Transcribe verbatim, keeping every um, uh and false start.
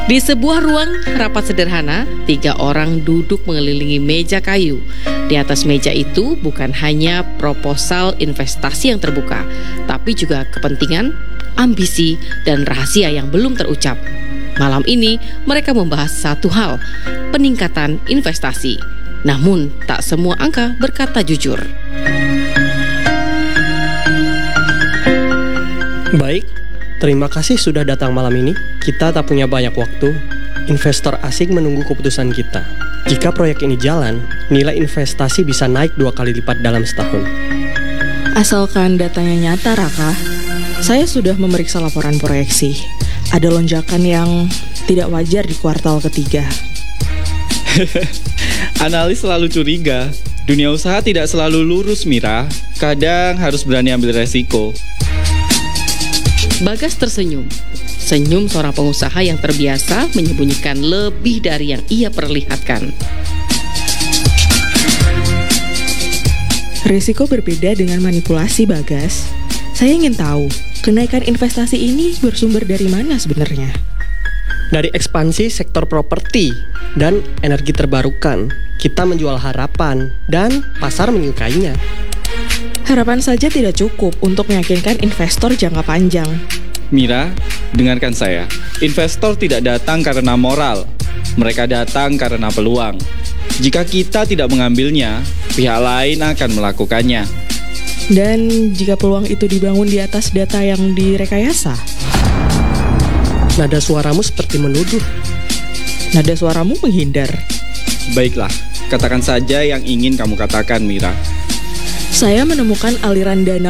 Di sebuah ruang rapat sederhana, tiga orang duduk mengelilingi meja kayu. Di atas meja itu bukan hanya proposal investasi yang terbuka, tapi juga kepentingan, ambisi, dan rahasia yang belum terucap. Malam ini mereka membahas satu hal, peningkatan investasi. Namun tak semua angka berkata jujur. Baik, terima kasih sudah datang malam ini. Kita tak punya banyak waktu. Investor asing menunggu keputusan kita. Jika proyek ini jalan, nilai investasi bisa naik dua kali lipat dalam setahun. Asalkan datanya nyata, Raka. Saya sudah memeriksa laporan proyeksi. Ada lonjakan yang tidak wajar di kuartal ketiga. Analis selalu curiga. Dunia usaha tidak selalu lurus, Mira. Kadang harus berani ambil resiko. Bagas tersenyum. Senyum seorang pengusaha yang terbiasa menyembunyikan lebih dari yang ia perlihatkan. Risiko berbeda dengan manipulasi, Bagas. Saya ingin tahu, kenaikan investasi ini bersumber dari mana sebenarnya? Dari ekspansi sektor properti dan energi terbarukan, kita menjual harapan dan pasar menyukainya. Harapan saja tidak cukup untuk meyakinkan investor jangka panjang. Mira, dengarkan saya. Investor tidak datang karena moral. Mereka datang karena peluang. Jika kita tidak mengambilnya, pihak lain akan melakukannya. Dan jika peluang itu dibangun di atas data yang direkayasa? Nada suaramu seperti menuduh. Nada suaramu menghindar. Baiklah, katakan saja yang ingin kamu katakan, Mira. Saya menemukan aliran dana